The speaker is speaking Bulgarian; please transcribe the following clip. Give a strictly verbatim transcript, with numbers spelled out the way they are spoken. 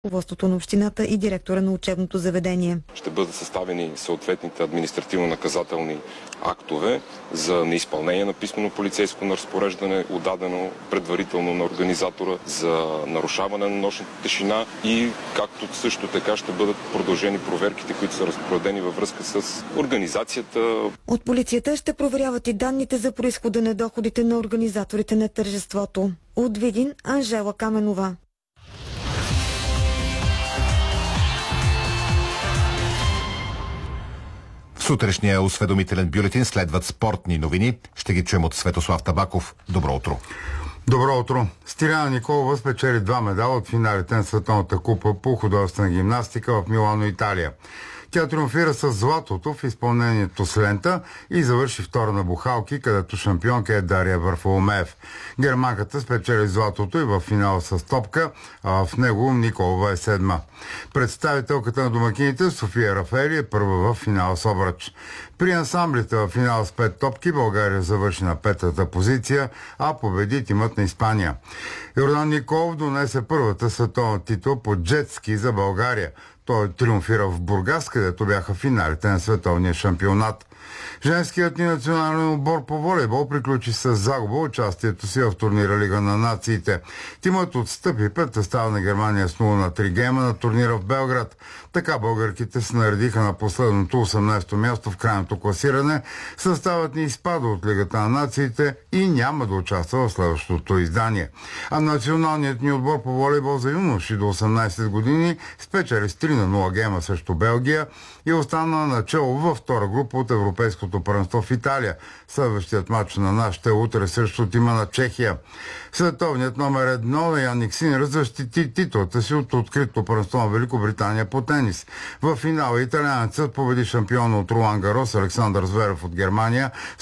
ръководството на общината и директора на учебното заведение. Ще бъдат съставени съответните административно-наказателни актове за неизпълнение на писмено полицейско разпореждане, отдадено предварително на организатора, за нарушаване на нощната тишина и както също така ще бъдат продължени проверките, които са разпоредени във връзка с организацията. От полицията ще проверяват и данните за произхода на доходите на организаторите на тържеството. От Видин, Анжела Каменова. В сутрешния осведомителен бюлетин следват спортни новини. Ще ги чуем от Светослав Табаков. Добро утро. Добро утро. Стиляна Николова спечели два медала от финалите на Световната купа по художествена гимнастика в Милано, Италия. Тя триумфира с златото в изпълнението с лента и завърши втора на бухалки, където шампионка е Дария Варфоломеев. Германката спечели златото и в финал с топка, а в него Николова е седма. Представителката на домакините София Рафаели е първа в финал с обръч. При ансамблите в финал с пет топки България завърши на петата позиция, а победи тимът на Испания. Йордан Николов донесе първата световна титла по джетски за България. Той триумфира в Бургас, където бяха финалите на световния шампионат. Женският ни национален отбор по волейбол приключи с загуба участието си в турнира Лига на нациите. Тимът отстъпи пред състава на Германия с нула на три гейма на турнира в Белград. Така българките се наредиха на последното осемнадесето място в крайното класиране. Съставът ни изпада от Лигата на нациите и няма да участва в следващото издание. А националният ни отбор по волейбол за юноши до осемнадесет години спечели с три на нула гейма срещу Белгия и остана начало във втора група от Европейското първенство в Италия. Следващият матч на нас ще е утре срещу тима на Чехия. Световният номер едно Яник Синер защити титлата си от открито първенство на Великобритания по тенис. В финала италианецът победи шампиона от Ролан Гарос Александър Зверев от Германия